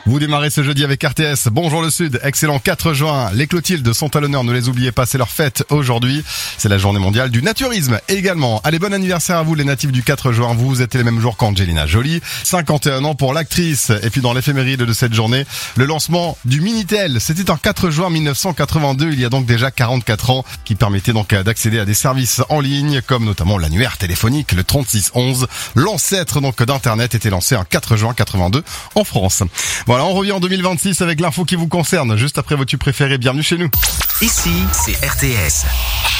Vous démarrez ce jeudi avec RTS. Bonjour le Sud, excellent 4 juin. Les Clotildes sont à l'honneur, ne les oubliez pas, c'est leur fête aujourd'hui. C'est la journée mondiale du naturisme également. Allez, bon anniversaire à vous les natifs du 4 juin. Vous êtes les mêmes jours qu'Angelina Jolie. 51 ans pour l'actrice. Et puis dans l'éphéméride de cette journée, le lancement du Minitel. C'était en 4 juin 1982, il y a donc déjà 44 ans, qui permettait donc d'accéder à des services en ligne, comme notamment l'annuaire téléphonique, le 3611. L'ancêtre donc d'Internet était lancé en 4 juin 82 en France. Voilà, on revient en 2026 avec l'info qui vous concerne, juste après vos tubes préférés. Bienvenue chez nous. Ici, c'est RTS.